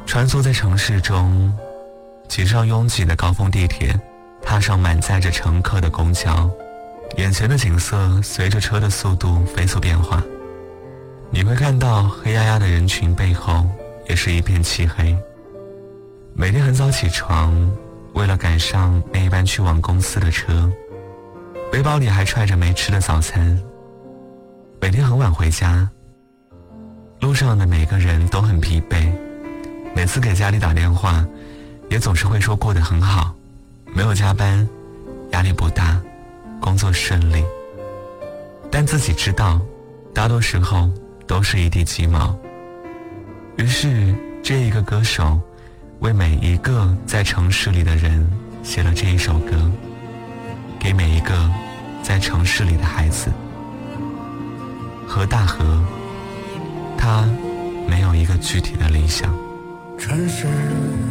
穿梭在城市中，挤上拥挤的高峰地铁，踏上满载着乘客的公交，眼前的景色随着车的速度飞速变化。你会看到黑压压的人群背后也是一片漆黑。每天很早起床，为了赶上那一班去往公司的车，背包里还揣着没吃的早餐。每天很晚回家，路上的每个人都很疲惫，每次给家里打电话也总是会说过得很好，没有加班，压力不大，工作顺利。但自己知道大多时候都是一地鸡毛。于是这一个歌手为每一个在城市里的人写了这一首歌，给每一个在城市里的孩子。河大河，他没有一个具体的理想。 城市